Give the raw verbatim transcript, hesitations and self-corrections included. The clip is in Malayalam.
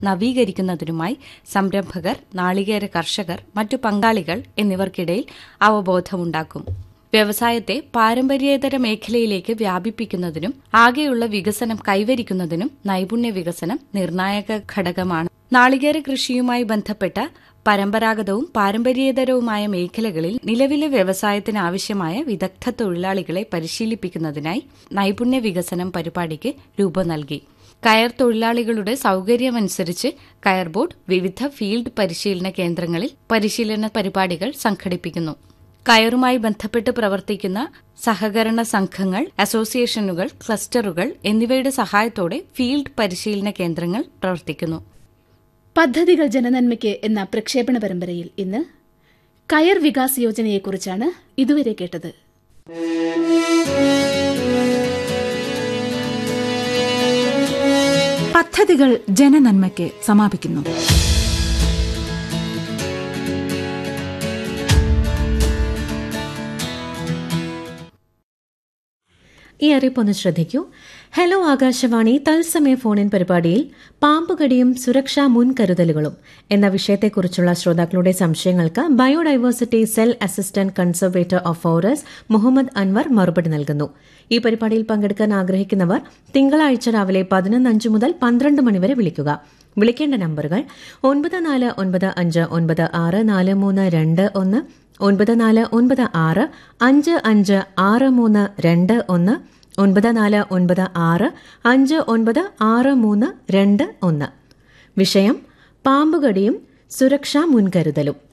നവീകരിക്കുന്നതിനുമായി സംരംഭകർ, നാളികേര കർഷകർ, മറ്റു പങ്കാളികൾ എന്നിവർക്കിടയിൽ അവബോധമുണ്ടാക്കും. വ്യവസായത്തെ പാരമ്പര്യേതര മേഖലയിലേക്ക് വ്യാപിപ്പിക്കുന്നതിനും ആകെയുള്ള വികസനം കൈവരിക്കുന്നതിനും നൈപുണ്യ വികസനം നിർണായക ഘടകമാണ്. നാളികേര കൃഷിയുമായി ബന്ധപ്പെട്ട പരമ്പരാഗതവും പാരമ്പര്യേതരവുമായ മേഖലകളിൽ നിലവിലെ വ്യവസായത്തിന് ആവശ്യമായ വിദഗ്ധ തൊഴിലാളികളെ പരിശീലിപ്പിക്കുന്നതിനായി നൈപുണ്യ വികസനം പരിപാടിക്ക് രൂപം നൽകി. കയർ തൊഴിലാളികളുടെ സൌകര്യമനുസരിച്ച് കയർ ബോർഡ് വിവിധ ഫീൽഡ് പരിശീലന കേന്ദ്രങ്ങളിൽ പരിശീലന പരിപാടികൾ സംഘടിപ്പിക്കുന്നു. കയറുമായി ബന്ധപ്പെട്ട് പ്രവർത്തിക്കുന്ന സഹകരണ സംഘങ്ങൾ, അസോസിയേഷനുകൾ, ക്ലസ്റ്ററുകൾ എന്നിവയുടെ സഹായത്തോടെ ഫീൽഡ് പരിശീലന കേന്ദ്രങ്ങൾ പ്രവർത്തിക്കുന്നു. പദ്ധതികൾ ജനനന്മയ്ക്ക് എന്ന പ്രക്ഷേപണ പരമ്പരയിൽ ഇന്ന് കയർ വികാസ് യോജനയെക്കുറിച്ചാണ് ഇതുവരെ കേട്ടത്. പദ്ധതികൾ ജനനന്മയ്ക്ക് സമാപിക്കുന്നു. ഈ അറിയിപ്പൊന്ന് ശ്രദ്ധിക്കൂ. ഹലോ ആകാശവാണി തത്സമയ ഫോണിൻ പരിപാടിയിൽ പാമ്പുകടിയും സുരക്ഷാ മുൻകരുതലുകളും എന്ന വിഷയത്തെക്കുറിച്ചുള്ള ശ്രോതാക്കളുടെ സംശയങ്ങൾക്ക് biodiversity cell assistant conservator of forest Muhammad Anwar മറുപടി നൽകുന്നു. ഈ പരിപാടിയിൽ പങ്കെടുക്കാൻ ആഗ്രഹിക്കുന്നവർ തിങ്കളാഴ്ച രാവിലെ പതിനൊന്ന് അഞ്ച് മുതൽ പന്ത്രണ്ട് മണിവരെ വിളിക്കുക. വിളിക്കേണ്ട നമ്പറുകൾ ഒൻപത് നാല് ഒൻപത് അഞ്ച് ഒൻപത് ആറ് നാല് മൂന്ന് രണ്ട് ഒന്ന്, ഒൻപത് നാല് ഒൻപത് ആറ് അഞ്ച് അഞ്ച് ആറ് മൂന്ന് രണ്ട് ഒന്ന്, ഒൻപത് നാല് ഒൻപത് ആറ് അഞ്ച് ഒൻപത് ആറ് മൂന്ന് രണ്ട് ഒന്ന്. വിഷയം പാമ്പുകടിയും സുരക്ഷാ മുൻകരുതലും.